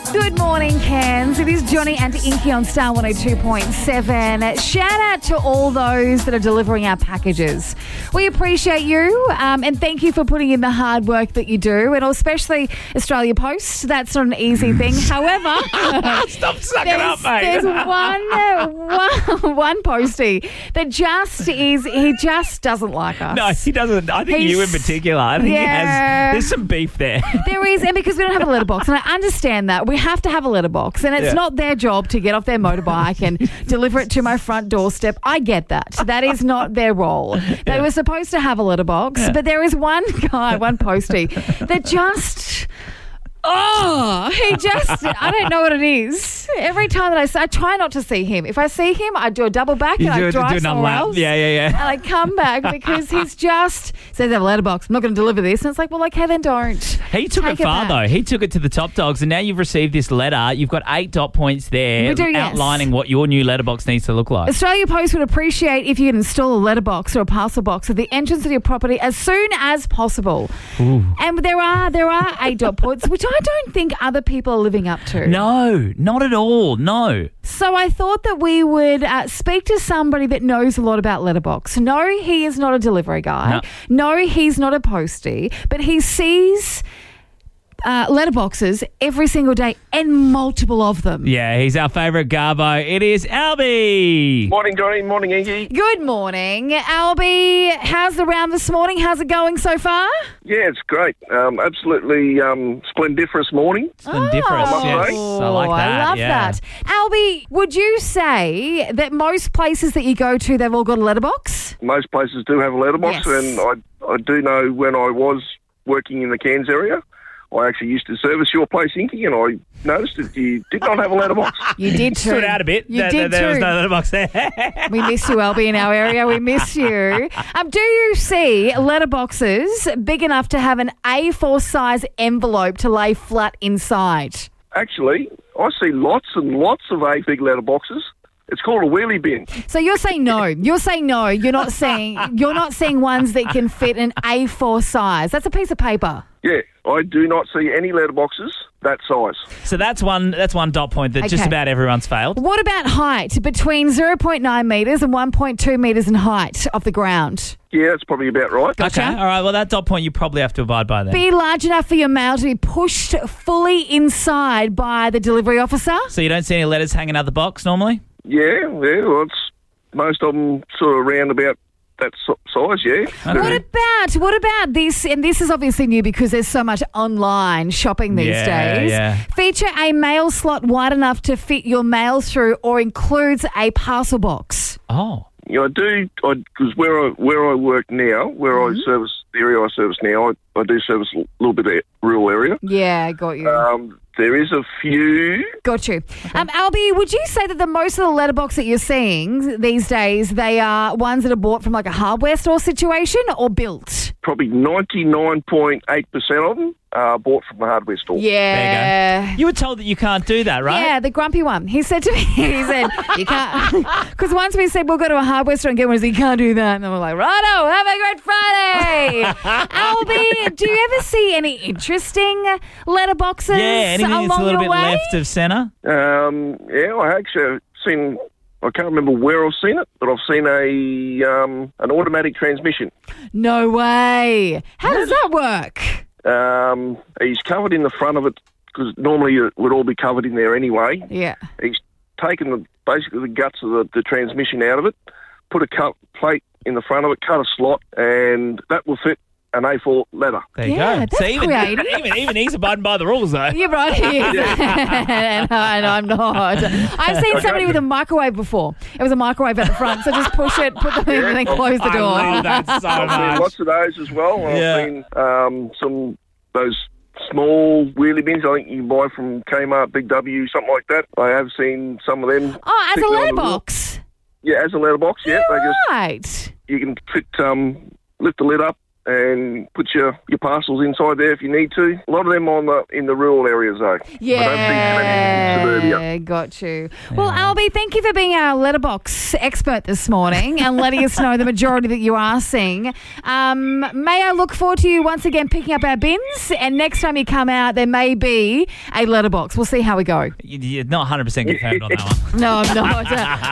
Good morning, Cairns. It is Johnny and Inky on Star 102.7. Shout out to all those that are delivering our packages. We appreciate you and thank you for putting in the hard work that you do, and especially Australia Post. That's not an easy thing. However, stop sucking up, mate. There's one postie that he just doesn't like us. No, he doesn't. I think you in particular. I think there's some beef there. There is, and because we don't have a letterbox, and I understand that. We have to have a letterbox, and it's not their job to get off their motorbike and deliver it to my front doorstep. I get that. That is not their role. They were supposed to have a letterbox, but there is one postie that just... I don't know what it is. Every time that I try not to see him. If I see him, I do a double back and I drive somewhere else. Yeah. And I come back because he's just says, I have a letterbox. I'm not going to deliver this. And it's like, well, okay, then don't. He took it far, though. He took it to the top dogs, and now you've received this letter. You've got 8 dot points there outlining what your new letterbox needs to look like. Australia Post would appreciate if you could install a letterbox or a parcel box at the entrance of your property as soon as possible. Ooh. And there are 8 dot points, which I don't think other people are living up to. No, not at all. No. So I thought that we would speak to somebody that knows a lot about letterbox. No, he is not a delivery guy. No, he's not a postie, but he sees letterboxes every single day and multiple of them. Yeah, he's our favourite Garbo. It is Albie. Morning, Johnny. Morning, Inky. Good morning, Albie. How's the round this morning? How's it going so far? Yeah, it's great. Absolutely splendiferous morning. Splendiferous, yes. I like that. I love that. Albie, would you say that most places that you go to, they've all got a letterbox? Most places do have a letterbox, and I do know when I was working in the Cairns area, I actually used to service your place, Inky, and I noticed that you did not have a letterbox. You did too. Stood out a bit. There was no letterbox there. We miss you, Albie, in our area. We miss you. Do you see letterboxes big enough to have an A4 size envelope to lay flat inside? Actually, I see lots and lots of A-big letterboxes. It's called a wheelie bin. So you're saying no. You're saying no. You're not seeing ones that can fit an A4 size. That's a piece of paper. Yeah, I do not see any letterboxes that size. So that's one dot point that just about everyone's failed. What about height? Between 0.9 metres and 1.2 metres in height off the ground? Yeah, that's probably about right. Gotcha. Okay, all right. Well, that dot point you probably have to abide by then. Be large enough for your mail to be pushed fully inside by the delivery officer? So you don't see any letters hanging out the box normally? Yeah, well, most of them sort of around about that size, yeah. Okay. What about this? And this is obviously new because there's so much online shopping these days. Yeah. Feature a mail slot wide enough to fit your mail through, or includes a parcel box. Oh. Yeah, I do, because where I work now, I service the area I service now, I do service a little bit of rural area. Yeah, got you. There is a few. Got you. Albie, would you say that the most of the letterbox that you're seeing these days, they are ones that are bought from like a hardware store situation or built? Probably 99.8% of them are bought from a hardware store. Yeah. There you go. You were told that you can't do that, right? Yeah, the grumpy one. He said to me, you can't. Because once we said we'll go to a hardware store and get one, he said, you can't do that. And then we're like, righto, have a great Friday. Albie, do you ever see any interesting letterboxes anything along that's a little your bit way? left of centre? Yeah, I actually have seen, I can't remember where I've seen it, but I've seen an automatic transmission. No way. How does that work? He's covered in the front of it, because normally it would all be covered in there anyway. Yeah. He's taken basically the guts of the transmission out of it, put a cut plate in the front of it, cut a slot, and that will fit an A4 letter. There you Yeah, go. that's See, creative. even he's abiding by the rules, though. You're right, he is. and I'm not. I've seen somebody with a microwave before. It was a microwave at the front, so just push it, put them in, and then close the door. I love that so I've seen much. lots of those as well. Yeah. I've seen some those small wheelie bins. I think you can buy from Kmart, Big W, something like that. I have seen some of them. Oh, as a sitting on the letterbox? Yeah, as a letterbox, yeah. Right. You can fit, lift the lid up and put your parcels inside there if you need to. A lot of them in the rural areas, though. Yeah, I don't see many in suburbia. Got you. Well, Albie, thank you for being our letterbox expert this morning and letting us know the majority that you are seeing. May I look forward to you once again picking up our bins, and next time you come out, there may be a letterbox. We'll see how we go. You're not 100% confirmed on that one. No, I'm not.